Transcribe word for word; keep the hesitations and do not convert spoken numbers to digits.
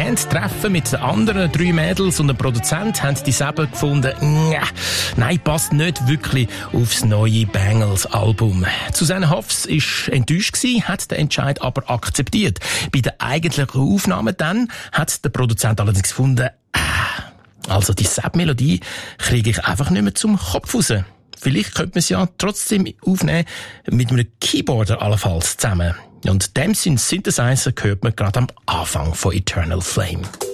Bandtreffen mit den anderen drei Mädels und dem Produzent haben die Säbel gefunden, nein, passt nicht wirklich aufs neue Bangles-Album. Susanne Hoffs war enttäuscht gewesen, hat den Entscheid aber akzeptiert. Bei den eigentlichen Aufnahmen dann hat der Produzent allerdings gefunden, also die Säb-Melodie kriege ich einfach nicht mehr zum Kopf raus. Vielleicht könnte man es ja trotzdem aufnehmen mit einem Keyboarder allenfalls zusammen. Und dem Synthesizer hört man gerade am Anfang von Eternal Flame.